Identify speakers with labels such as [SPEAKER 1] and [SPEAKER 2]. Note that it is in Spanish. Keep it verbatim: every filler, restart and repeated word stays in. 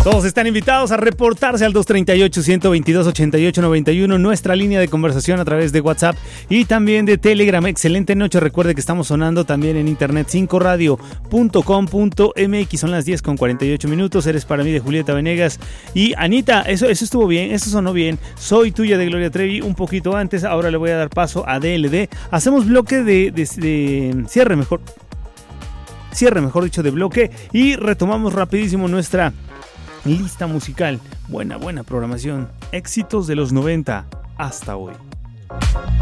[SPEAKER 1] Todos están invitados a reportarse al dos treinta y ocho, ciento veintidós, ochenta y ocho noventa y uno, nuestra línea de conversación a través de WhatsApp y también de Telegram. Excelente noche, recuerde que estamos sonando también en internet, cinco radio punto com punto m x. Son las diez con cuarenta y ocho minutos. Eres para mí de Julieta Venegas y Anita. Eso, eso estuvo bien, eso sonó bien. Soy tuya de Gloria Trevi un poquito antes. Ahora le voy a dar paso a D L D. Hacemos bloque de, de, de cierre mejor. Cierre, mejor dicho, de bloque y retomamos rapidísimo nuestra lista musical. Buena, buena programación. Éxitos de los noventa hasta hoy.